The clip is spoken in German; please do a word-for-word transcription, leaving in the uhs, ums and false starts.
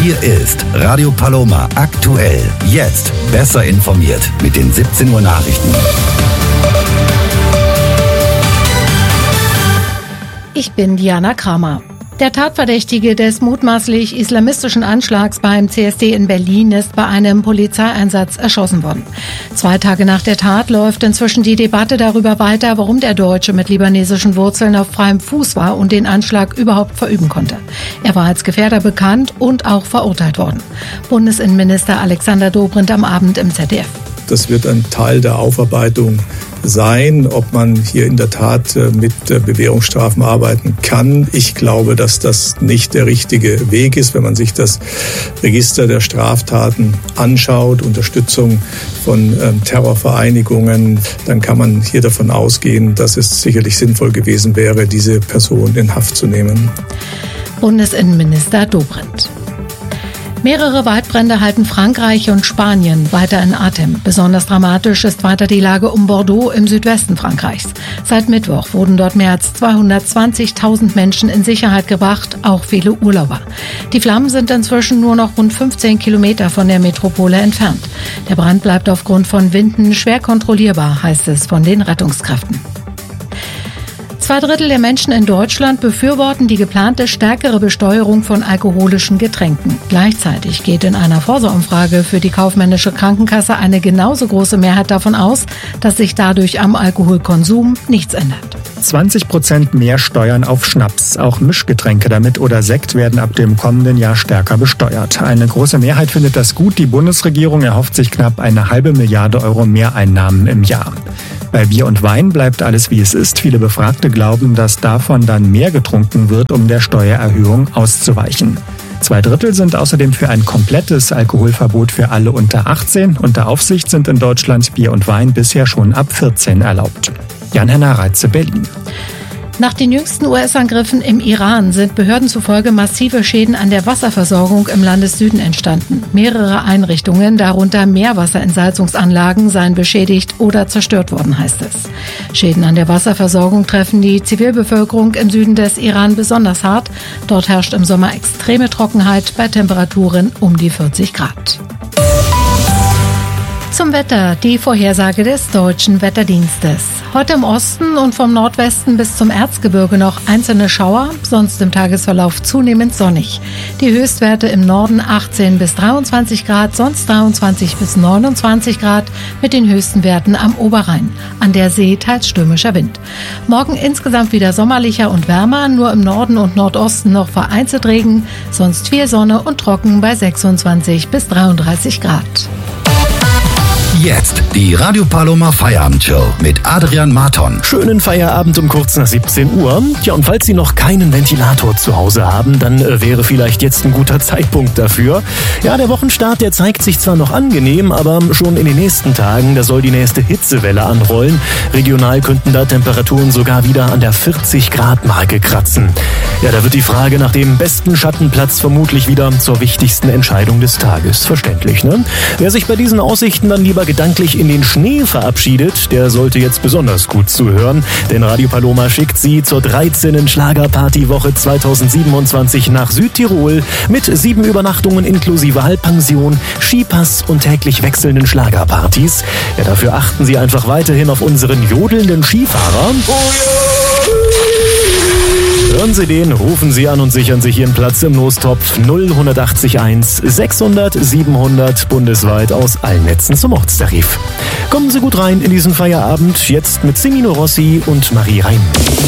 Hier ist Radio Paloma aktuell. Jetzt besser informiert mit den siebzehn Uhr Nachrichten. Ich bin Diana Kramer. Der Tatverdächtige des mutmaßlich islamistischen Anschlags beim C S D in Berlin ist bei einem Polizeieinsatz erschossen worden. Zwei Tage nach der Tat läuft inzwischen die Debatte darüber weiter, warum der Deutsche mit libanesischen Wurzeln auf freiem Fuß war und den Anschlag überhaupt verüben konnte. Er war als Gefährder bekannt und auch verurteilt worden. Bundesinnenminister Alexander Dobrindt am Abend im Z D F. Das wird ein Teil der Aufarbeitung sein, ob man hier in der Tat mit Bewährungsstrafen arbeiten kann. Ich glaube, dass das nicht der richtige Weg ist, wenn man sich das Register der Straftaten anschaut, Unterstützung von ähm, Terrorvereinigungen, dann kann man hier davon ausgehen, dass es sicherlich sinnvoll gewesen wäre, diese Person in Haft zu nehmen. Bundesinnenminister Dobrindt. Mehrere Waldbrände halten Frankreich und Spanien weiter in Atem. Besonders dramatisch ist weiter die Lage um Bordeaux im Südwesten Frankreichs. Seit Mittwoch wurden dort mehr als zweihundertzwanzigtausend Menschen in Sicherheit gebracht, auch viele Urlauber. Die Flammen sind inzwischen nur noch rund fünfzehn Kilometer von der Metropole entfernt. Der Brand bleibt aufgrund von Winden schwer kontrollierbar, heißt es von den Rettungskräften. Zwei Drittel der Menschen in Deutschland befürworten die geplante stärkere Besteuerung von alkoholischen Getränken. Gleichzeitig geht in einer Forsa-Umfrage für die kaufmännische Krankenkasse eine genauso große Mehrheit davon aus, dass sich dadurch am Alkoholkonsum nichts ändert. zwanzig Prozent mehr Steuern auf Schnaps. Auch Mischgetränke damit oder Sekt werden ab dem kommenden Jahr stärker besteuert. Eine große Mehrheit findet das gut. Die Bundesregierung erhofft sich knapp eine halbe Milliarde Euro Mehreinnahmen im Jahr. Bei Bier und Wein bleibt alles wie es ist. Viele Befragte glauben, dass davon dann mehr getrunken wird, um der Steuererhöhung auszuweichen. Zwei Drittel sind außerdem für ein komplettes Alkoholverbot für alle unter achtzehn. Unter Aufsicht sind in Deutschland Bier und Wein bisher schon ab vierzehn erlaubt. Jan-Henner Reitze, Berlin. Nach den jüngsten U S-Angriffen im Iran sind Behörden zufolge massive Schäden an der Wasserversorgung im Landessüden entstanden. Mehrere Einrichtungen, darunter Meerwasserentsalzungsanlagen, seien beschädigt oder zerstört worden, heißt es. Schäden an der Wasserversorgung treffen die Zivilbevölkerung im Süden des Iran besonders hart. Dort herrscht im Sommer extreme Trockenheit bei Temperaturen um die vierzig Grad. Zum Wetter, die Vorhersage des Deutschen Wetterdienstes. Heute im Osten und vom Nordwesten bis zum Erzgebirge noch einzelne Schauer, sonst im Tagesverlauf zunehmend sonnig. Die Höchstwerte im Norden achtzehn bis dreiundzwanzig Grad, sonst dreiundzwanzig bis neunundzwanzig Grad mit den höchsten Werten am Oberrhein. An der See teils stürmischer Wind. Morgen insgesamt wieder sommerlicher und wärmer, nur im Norden und Nordosten noch vereinzelt Regen, sonst viel Sonne und trocken bei sechsundzwanzig bis dreiunddreißig Grad. Jetzt die Radio Paloma Feierabendshow mit Adrian Marton. Schönen Feierabend um kurz nach siebzehn Uhr. Ja, und falls Sie noch keinen Ventilator zu Hause haben, dann äh, wäre vielleicht jetzt ein guter Zeitpunkt dafür. Ja, der Wochenstart, der zeigt sich zwar noch angenehm, aber schon in den nächsten Tagen, da soll die nächste Hitzewelle anrollen. Regional könnten da Temperaturen sogar wieder an der vierzig Grad Marke kratzen. Ja, da wird die Frage nach dem besten Schattenplatz vermutlich wieder zur wichtigsten Entscheidung des Tages. Verständlich, ne? Wer sich bei diesen Aussichten dann lieber gedanklich in den Schnee verabschiedet, der sollte jetzt besonders gut zuhören, denn Radio Paloma schickt Sie zur dreizehnten Schlagerpartywoche zweitausendsiebenundzwanzig nach Südtirol mit sieben Übernachtungen inklusive Halbpension, Skipass und täglich wechselnden Schlagerpartys. Ja, dafür achten Sie einfach weiterhin auf unseren jodelnden Skifahrer. Hören Sie den, rufen Sie an und sichern sich Ihren Platz im Lostopf null eins acht eins sechshundert siebenhundert bundesweit aus allen Netzen zum Ortstarif. Kommen Sie gut rein in diesen Feierabend, jetzt mit Semino Rossi und Marie Reim.